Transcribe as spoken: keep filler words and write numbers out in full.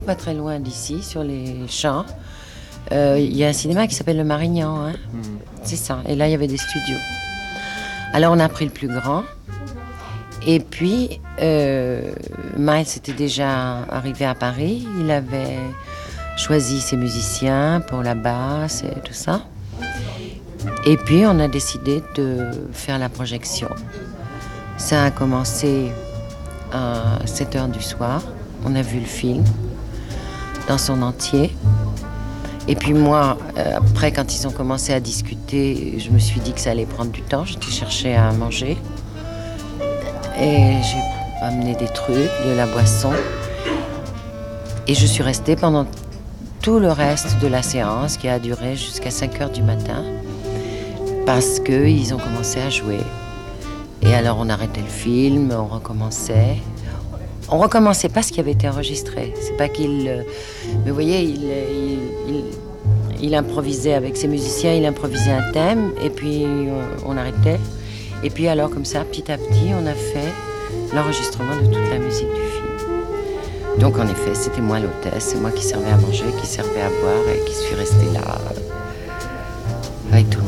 Pas très loin d'ici, sur les champs, euh, il y a un cinéma qui s'appelle le Marignan. Hein. Mmh. C'est ça. Et là, il y avait des studios. Alors, on a pris le plus grand. Et puis, euh, Miles était déjà arrivé à Paris. Il avait choisi ses musiciens pour la basse et tout ça. Et puis, on a décidé de faire la projection. Ça a commencé à sept heures du soir. On a vu le film dans son entier. Et puis moi, euh, après, quand ils ont commencé à discuter, je me suis dit que ça allait prendre du temps. J'étais chercher à manger. Et j'ai amené des trucs, de la boisson. Et je suis restée pendant tout le reste de la séance, qui a duré jusqu'à cinq heures du matin, parce qu'ils ont commencé à jouer. Et alors on arrêtait le film, on recommençait. On recommençait pas ce qui avait été enregistré. C'est pas qu'il... Mais vous voyez, il, il, il, il improvisait avec ses musiciens, il improvisait un thème, et puis on, on arrêtait. Et puis alors, comme ça, petit à petit, on a fait l'enregistrement de toute la musique du film. Donc en effet, c'était moi l'hôtesse, c'est moi qui servais à manger, qui servais à boire, et qui suis restée là, euh, avec tout